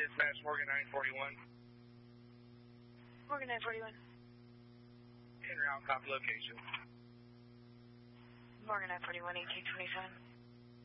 Dispatch, Morgan 941. Morgan 941. En route, copy location. Morgan 941, 1827.